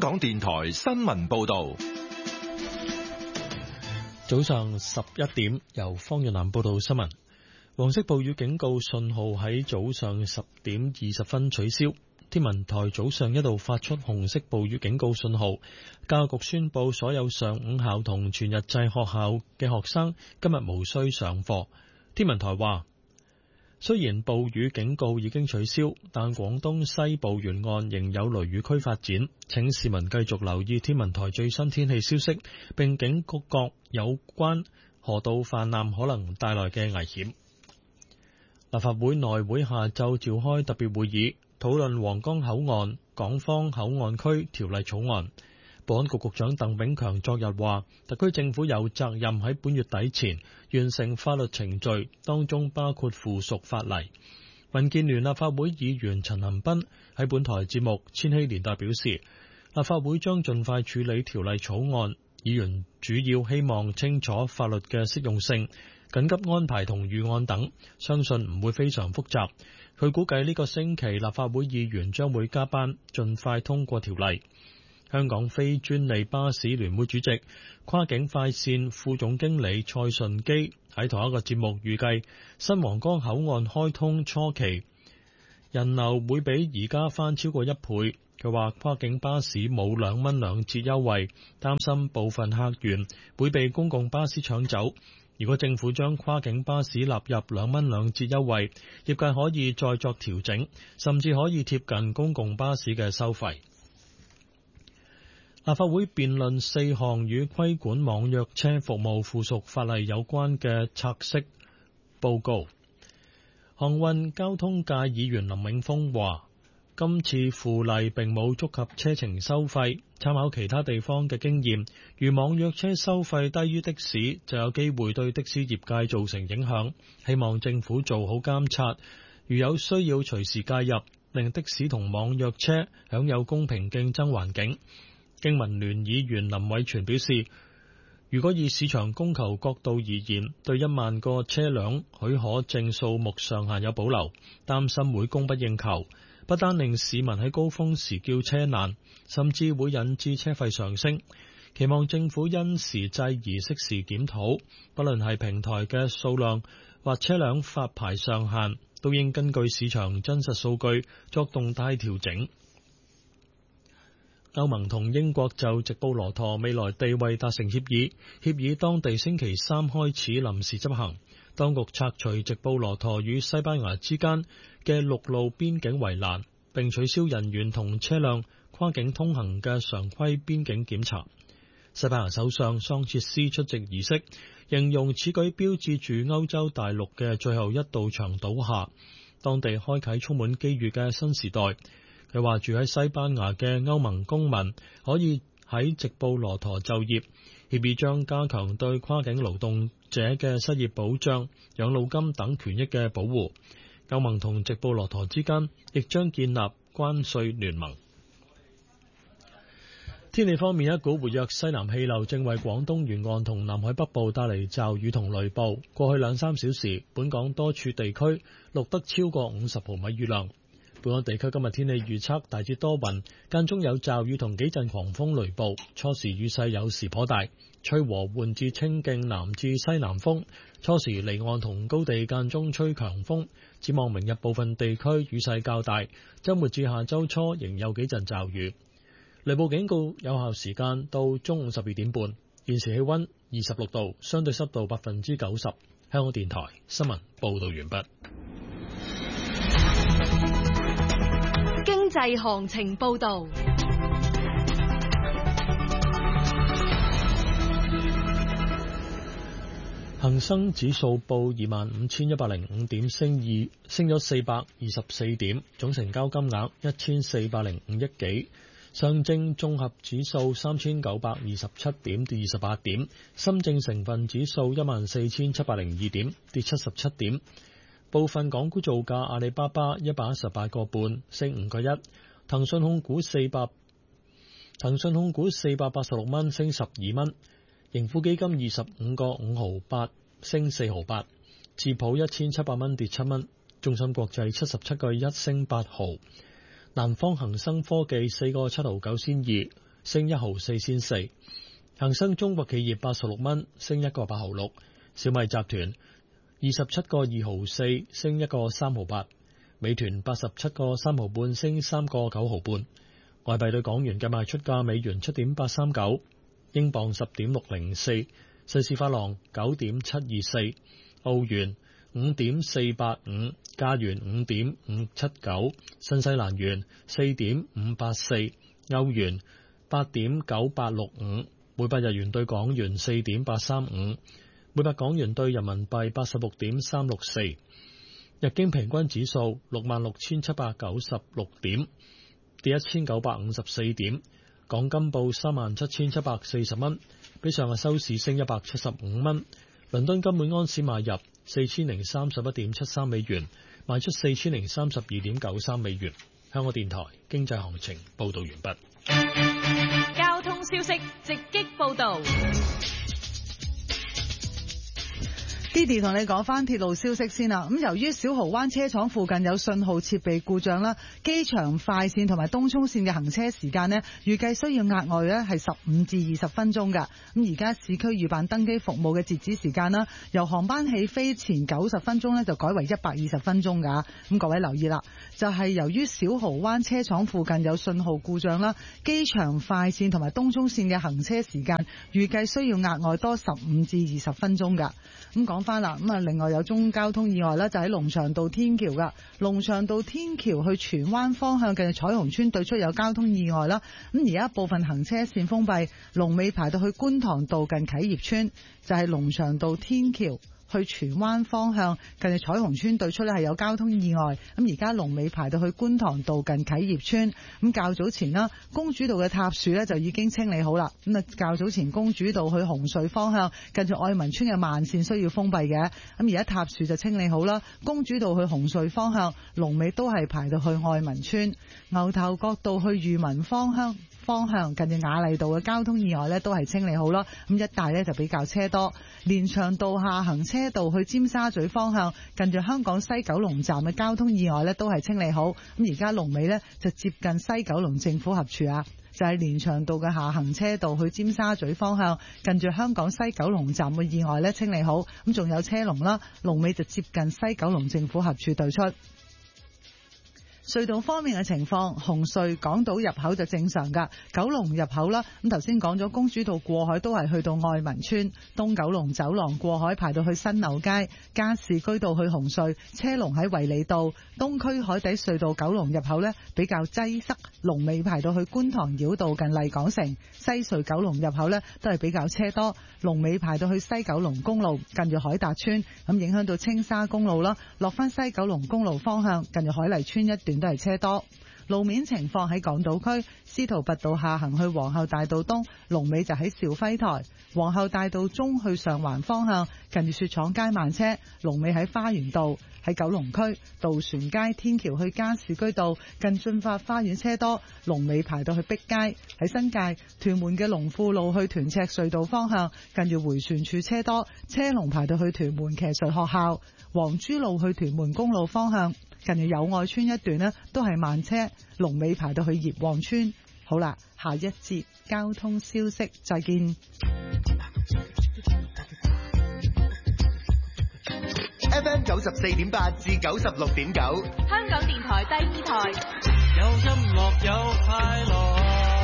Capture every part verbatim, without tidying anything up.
港電台新聞報道。 早上十一點，由方潤南報道新聞。黃色暴雨警告信號喺早上十點二十分取消。天文台早上一度發出紅色暴雨警告信號。教育局宣布所有上午校同全日制學校嘅學生今日無需上課。天文台話，雖然暴雨警告已經取消，但廣東西部沿岸仍有雷雨區發展，請市民繼續留意天文台最新天氣消息，並警告各有關河道泛濫可能帶來嘅危險。立法會內會下晝召開特別會議，討論皇崗口岸港方口岸區條例草案。保安局局長鄧炳強昨日話，特區政府有責任喺本月底前完成法律程序，當中包括附屬法例。民建聯立法會議員陳恒鑌喺本台節目《千禧年代》表示，立法會將盡快處理條例草案，議員主要希望清楚法律嘅適用性、緊急安排同預案等，相信唔會非常複雜。佢估計呢個星期立法會議員將會加班，盡快通過條例。香港非專利巴士聯會主席、跨境快線副總經理蔡順基喺同一個節目預計，新皇崗口岸開通初期人流會比而家翻超過一倍。佢話跨境巴士冇兩蚊兩折優惠，擔心部分客源會被公共巴士搶走。如果政府將跨境巴士納入兩蚊兩折優惠，業界可以再作調整，甚至可以貼近公共巴士嘅收費。立法會辯論四項與規管網約車服務附屬法例有關嘅察悉報告。航運交通界議員林永峰話，今次附例並冇觸及車程收費，參考其他地方嘅經驗，如網約車收費低於的士，就有機會對的士業界造成影響。希望政府做好監察，如有需要隨時介入，令的士同網約車享有公平競爭環境。經民聯議員林偉全表示，如果以市場供求角度而言，對一萬個車輛許可證數目上限有保留，擔心會供不應求，不單令市民喺高峰時叫車難，甚至會引致車費上升。期望政府因時制宜，適時檢討，不論係平台嘅數量或車輛發牌上限，都應根據市場真實數據作動態調整。歐盟同英國就直布羅陀未來地位達成協議，協議當地星期三開始臨時執行。當局拆除直布羅陀與西班牙之間嘅陸路邊境圍欄，並取消人員同車輛跨境通行嘅常規邊境檢查。西班牙首相桑切斯出席儀式，形容此舉標誌住歐洲大陸嘅最後一道牆倒下，當地開啟充滿機遇嘅新時代。佢話住喺西班牙嘅歐盟公民可以喺直布羅陀就業，協議將加強對跨境勞動者嘅失業保障、養老金等權益嘅保護。歐盟同直布羅陀之間亦將建立關稅聯盟。天氣方面，一股活躍西南氣流正為廣東沿岸同南海北部帶嚟驟雨同雷暴。過去兩三小時，本港多處地區錄得超過五十毫米雨量。本港地區今日天氣預測大致多雲，間中有驟雨同幾陣狂風雷暴，初時雨勢有時頗大，吹和緩至清勁南至西南風，初時離岸同高地間中吹強風。展望明日部分地區雨勢較大，週末至下週初仍有幾陣驟雨。雷暴警告有效時間到中午十二點半。現時氣溫二十六度，相對濕度百分之九十。香港電台新聞報道完畢。 經濟行情報道。 恒生指數報二萬五千一百零五點，升二升咗四百二十四點，總成交金額一千四百零五億幾。上證綜合指數三千九百二十七點，跌二十八點。深證成分指數一萬四千七百零二點，跌七十七點。部分港股造價，阿里巴巴一百一十八個半，升五個一；騰訊控股四百，騰訊控股四百八十六蚊，升十二蚊；盈富基金二十五個五毫八，升四毫八；智普一千七百蚊，跌七蚊；中芯國際七十七個一，升八毫；南方恒生科技四個七毫九仙二， 升一毫四仙四。恒生中國企業八十六蚊，升一個八毫六。小米集團二十七個二毫四，升一個三毫八。美團八十七個三毫半，升三個九毫半。外幣對港元嘅賣出價：美元七點八三九，英鎊十點六零四，瑞士法郎九點七二四，澳元五點四八五，加元五點五七九，新西蘭元四點五八四，歐元八點九八六五，每百日元對港元四點八三五，每百港元對人民幣八十六點三六四。日經平均指數六萬六千七百九十六點，跌一千九百五十四點。港金報三萬七千七百四十蚊，比上日收市升一百七十五蚊。倫敦金每安士買入四千零三十一點七三美元，賣出四千零三十二點九三美元。香港電台經濟行情報道完畢。 交通消息直擊報道。 Didi 同你講翻鐵路消息先啦。咁由於小蠔灣車廠附近有信號設備故障啦，機場快線同埋東涌線嘅行車時間呢，預計需要額外咧係十五至二十分鐘噶。咁而家市區預辦登機服務嘅截止時間啦，由航班起飛前九十分鐘呢，就改為一百二十分鐘噶。咁各位留意啦，就係、是、由於小蠔灣車廠附近有信號故障啦，機場快線同埋東涌線嘅行車時間預計需要額外多十五至二十分鐘噶。咁講翻啦，咁啊，另外有宗交通意外啦，就喺龍翔道天橋噶，龍翔道天橋去荃灣方向近彩虹村對出有交通意外啦。咁而家部分行車線封閉，龍尾排到去觀塘道近啟業村，就係龍翔道天橋去荃灣方向近住彩虹村對出咧係有交通意外，咁而家龍尾排到去觀塘道近啟業村。咁較早前啦，公主道嘅塌樹咧就已經清理好啦。咁啊，較早前公主道去紅隧方向近住愛民村嘅慢線需要封閉嘅，咁而家塌樹就清理好啦。公主道去紅隧方向龍尾都係排到去愛民村。牛頭角道去裕民方向方向近住雅麗道嘅交通意外咧都係清理好啦，咁一帶咧就比較車多。連翔道下行車道去尖沙咀方向近住香港西九龍站嘅交通意外咧都係清理好，咁而家龍尾咧就接近西九龍政府合署啊，就係連翔道嘅下行車道去尖沙咀方向近住香港西九龍站嘅意外咧清理好，咁仲有車龍啦，龍尾就接近西九龍政府合署對出。隧道方面嘅情況，紅隧港島入口就正常噶，九龍入口啦，咁頭先講咗公主道過海都係去到愛民村，東九龍走廊過海排到去新柳街，加士居道去紅隧車龍喺衛理道，東區海底隧道九龍入口呢比較擠塞，龍尾排到去觀塘繞道近麗港城，西隧九龍入口呢都係比較車多，龍尾排到去西九龍公路近住海達村，咁影響到青沙公路啦，落翻西九龍公路方向近住海麗村一段都係車多。路面情況喺港島區，司徒拔道下行去皇后大道東，龍尾就喺兆輝台；皇后大道中去上環方向近住雪廠街慢車，龍尾喺花園道。喺九龍區渡船街天橋去加士居道近駿發花園車多，龍尾排到去碧街。喺新界屯門嘅龍富路去屯赤隧道方向近住迴旋處車多，車龍排到去屯門騎術學校。黃珠路去屯門公路方向近住友愛村一段呢都係慢車，龍尾排到去葉旺村。好啦，下一節交通消息再見。 F M 九十四點八至九十六點九， 香港電台第二台， 有音樂有快樂。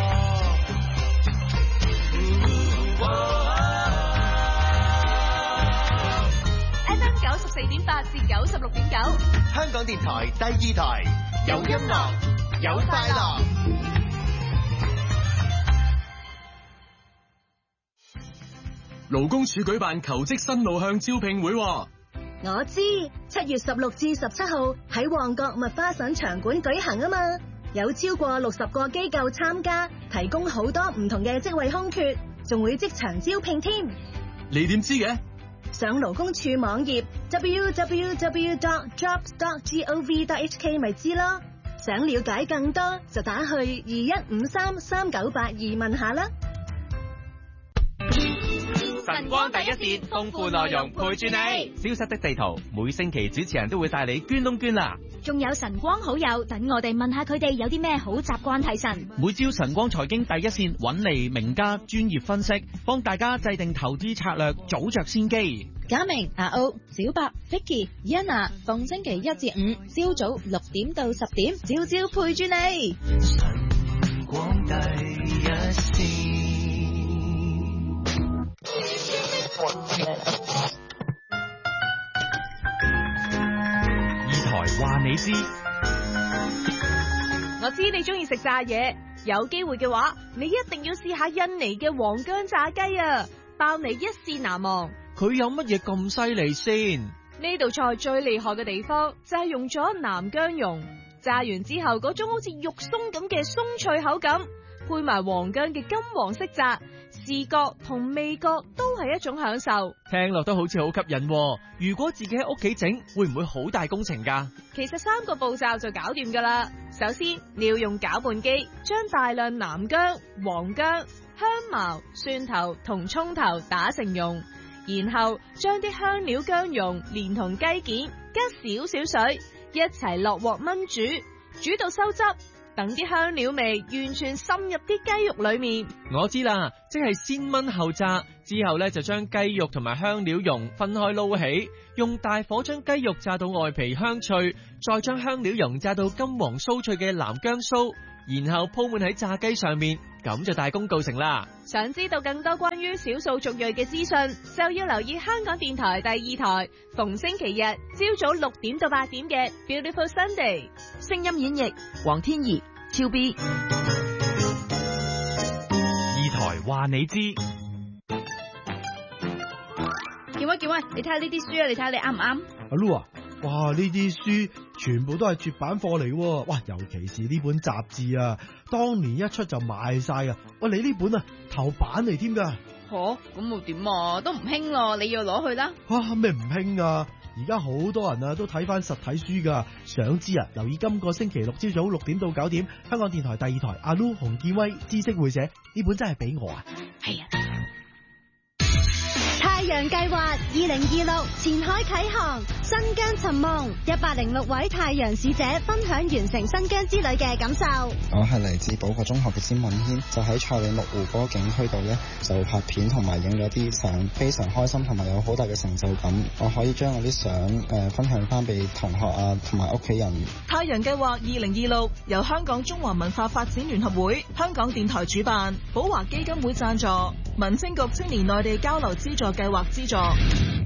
F M 九十四點八至九十六點九， 香港電台第二台，有音樂有快樂。 勞工處舉辦求職新路向招聘會。 我知，七月十六至十七號喺旺角麥花臣場館舉行啊嘛，有超過六十個機構參加，提供好多唔同嘅職位空缺，仲會即場招聘添。 你點知嘅？ 上勞工處網頁 double-u double-u double-u dot jobs dot gov dot h k 咪知咯。想了解更多就打去二一五三三九八二問下啦。 晨光第一線，豐富內容陪住你。 消失的地圖，每星期主持人都會帶你捐窿捐罅。 仲有晨光好友，等我哋問下佢哋有啲咩好習慣提神。 每朝晨光財經第一線揾嚟名家專業分析，幫大家制定投資策略，早着先機。 嘉明、阿歐、小白、Vicky、Yana，逢星期一至五朝早六點到十點，朝朝陪住你。晨光第一線。 二台話你知， 我知你中意食炸嘢，有機會嘅話，你一定要試下印尼嘅黃薑炸雞啊，包你一試難忘。 佢有乜嘢咁犀利先？ 呢道菜最厲害嘅地方就係用咗南薑蓉，炸完之後嗰種好似肉鬆咁嘅鬆脆口感，配埋黃薑嘅金黃色炸，視覺同味覺都係一種享受。 聽落都好似好吸引喎。如果自己喺屋企整，會唔會好大工程㗎？ 其實三個步驟就搞掂㗎啦。首先你要用攪拌機將大量南薑、黃薑、香茅、蒜頭同蔥頭打成蓉，然後將啲香料薑蓉連同雞件加少少水一齊落鑊炆煮，煮到收汁，等啲香料味完全滲入啲雞肉裏面。 我知啦，即係先炆後炸，之後咧就將雞肉同埋香料蓉分開撈起，用大火將雞肉炸到外皮香脆，再將香料蓉炸到金黃酥脆嘅南薑酥，然後鋪滿喺炸雞上面，咁就大功告成啦。 想知道更多關於少數族裔嘅資訊，就要留意香港電台第二台，逢星期日朝早六點到八點嘅 Beautiful Sunday， 聲音演繹黃天怡、超 B。 二台話你知。 健威健威，你睇下呢啲書啊，你睇下你啱唔啱？ 阿 Lu 啊，哇！呢啲書全部都係絕版貨嚟喎，哇！尤其是呢本雜誌啊，當年一出就賣晒噶。喂，你呢本啊頭版嚟添噶。 吓，咁又點啊？都唔興咯，你要攞去啦。 哇，咩唔興啊？而家好多人啊都睇翻實體書噶，想知啊？留意今個星期六朝早六點到九點，香港電台第二台阿 Lu 洪建威知識會社，呢本真係俾我啊！ 係啊。 太陽計劃二零二六前海啟航，新疆尋夢，一百零六位太陽使者分享完成新疆之旅嘅感受。 我係嚟自寶覺中學嘅詹敏軒，就喺賽里木湖嗰個景區度呢，就拍片同埋影咗啲相，非常開心同埋有好大嘅成就感。我可以將我啲相誒分享翻俾同學啊同埋屋企人。 太陽計劃二零二六由香港中華文化發展聯合會、香港電台主辦，寶華基金會贊助，民政局青年內地交流資助計劃資助。